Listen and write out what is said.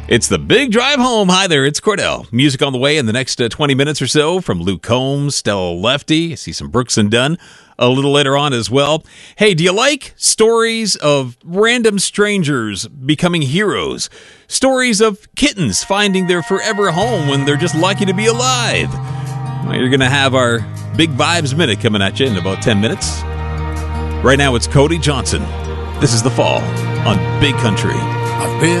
It's the Big Drive Home. Hi there, it's Cordell. Music on the way in the next 20 minutes or so from Luke Combs, Stella Lefty. I see some Brooks and Dunn a little later on as well. Hey, do you like stories of random strangers becoming heroes? Stories of kittens finding their forever home when they're just lucky to be alive? Well, you're going to have our Big Vibes Minute coming at you in about 10 minutes. Right now, it's Cody Johnson. This is The Fall on Big Country. I've been